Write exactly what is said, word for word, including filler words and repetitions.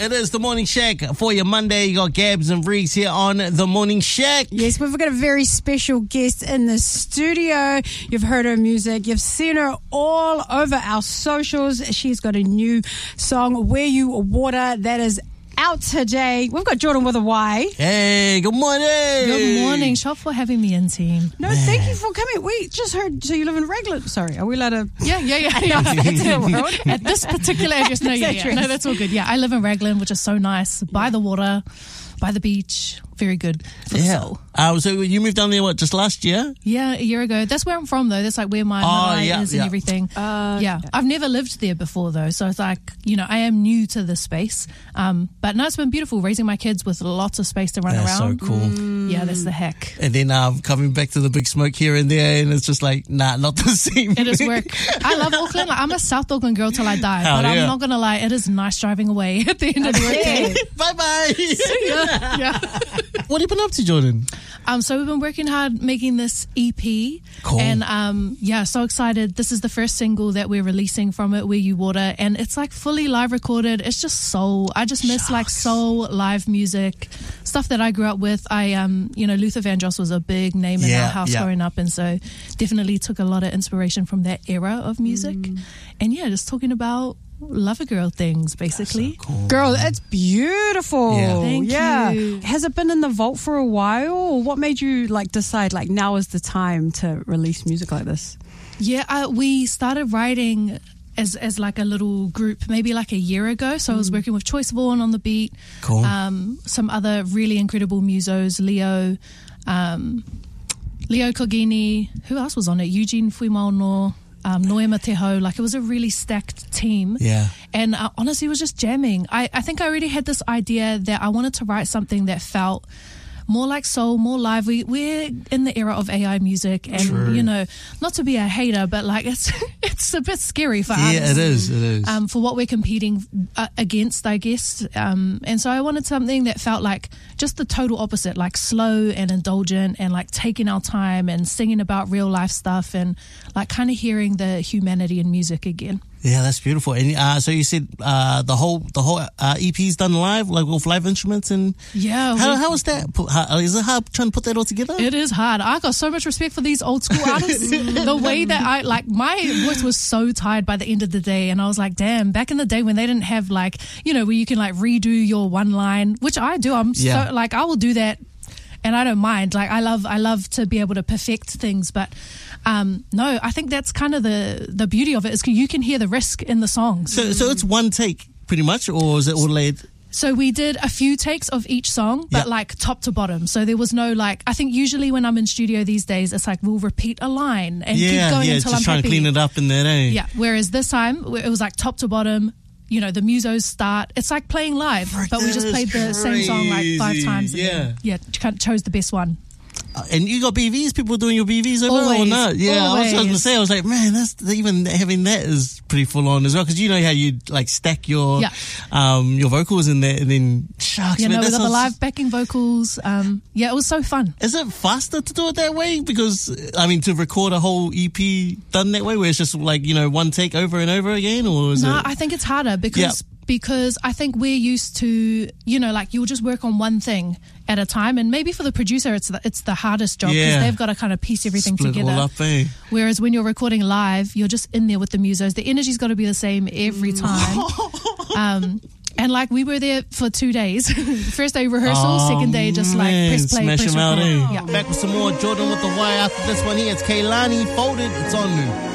It is the Morning Shack for your Monday. You got Gabs and Breeze here on the Morning Shack. Yes, we've got a very special guest in the studio. You've heard her music. You've seen her all over our socials. She's got a new song, Where You Water, that is out today. We've got Jordan with a Y. Hey, good morning. Good morning. Shop for having me in, team. No, Man. Thank you for coming. We just heard, so you live in Raglan. Sorry, are we allowed to? Yeah, yeah, yeah. yeah. At this particular address. No, yeah, yeah. No, that's all good. Yeah, I live in Raglan, which is so nice. By the water, by the beach. Very good for yeah. the soul. Uh, so you moved down there, what, just last year? Yeah, a year ago. That's where I'm from, though. That's like where my oh, mother yeah, is yeah. and everything. Uh, yeah. yeah, I've never lived there before, though. So it's like, you know, I am new to this space. Um, but no, it's been beautiful raising my kids with lots of space to run that's around. That's so cool. Mm. Yeah, that's the heck. And then um, coming back to the big smoke here and there, and it's just like, nah, not the same. It is work. I love Auckland. Like, I'm a South Auckland girl till I die. Hell but yeah. I'm not going to lie, it is nice driving away at the end of the workday. Bye-bye. yeah. yeah. What have you been up to, Jordan? Um, so we've been working hard making this E P. Cool. And um, yeah, so excited. This is the first single that we're releasing from it, Where You Water. And it's like fully live recorded. It's just soul. I just miss Shucks. like soul live music, stuff that I grew up with. I, um, you know, Luther Vandross was a big name in yeah, our house yeah. growing up. And so definitely took a lot of inspiration from that era of music. Mm. And yeah, just talking about lover girl things, basically. So cool. Girl, it's beautiful. Yeah. Thank yeah. you. Has it been in the vault for a while? Or what made you like decide like now is the time to release music like this? Yeah, uh, we started writing as as like a little group maybe like a year ago. So mm. I was working with Choice Vaughan on the beat. Cool. Um, some other really incredible musos, Leo, um, Leo Kogini. Who else was on it? Eugene Fuimauno. Um, Noema Teho, like it was a really stacked team. Yeah. And uh, honestly, it was just jamming. I, I think I already had this idea that I wanted to write something that felt more like soul, more live. We, we're in the era of A I music and, True. you know, not to be a hater, but like it's it's a bit scary for yeah, artists. Yeah, it is, it is. Um, for what we're competing uh, against, I guess. Um, and so I wanted something that felt like just the total opposite, like slow and indulgent and like taking our time and singing about real life stuff and like kind of hearing the humanity in music again. Yeah, that's beautiful. And uh, so you said uh, the whole the whole uh, E P's done live, like with live instruments, and yeah. How we, how is that? How, is it hard trying to put that all together? It is hard. I got so much respect for these old school artists. The way that I like my voice was so tired by the end of the day, and I was like, damn. Back in the day when they didn't have like you know where you can like redo your one line, which I do. I'm yeah. so like I will do that. And I don't mind. Like I love, I love to be able to perfect things. But um, no, I think that's kind of the the beauty of it is you can hear the risk in the songs. So, so it's one take, pretty much, or is it all laid? So we did a few takes of each song, but yep. like top to bottom. So there was no like. I think usually when I'm in studio these days, it's like we'll repeat a line and yeah, keep going yeah, until just I'm trying happy. to clean it up in there, eh? Yeah. Whereas this time it was like top to bottom. You know, the musos start. It's like playing live, Frick, but we just played the crazy. same song like five times. And yeah, then, yeah, ch- chose the best one. Uh, and you got B Vs? People doing your B Vs over Always, or not? Yeah, always. I was going to say, I was like, man, that's even having that is pretty full on as well. Because you know how you like stack your yeah. um your vocals in there, and then shucks, you man, know, that we got the sounds- live backing vocals. Um, yeah, it was so fun. Is it faster to do it that way? Because I mean, to record a whole E P done that way, where it's just like you know one take over and over again, or is No, it? I think it's harder because. Yeah. Because I think we're used to, you know, like you'll just work on one thing at a time, and maybe for the producer, it's the, it's the hardest job because Yeah. they've got to kind of piece everything Split together. all up, eh? Whereas when you're recording live, you're just in there with the musos. The energy's got to be the same every time. um, and like we were there for two days. First day rehearsal, Oh, second day just man, like press play, smash press him out, record. eh? Yeah. Back with some more Jordan with the Y after this one here. It's Kaylani Folded. It's on new.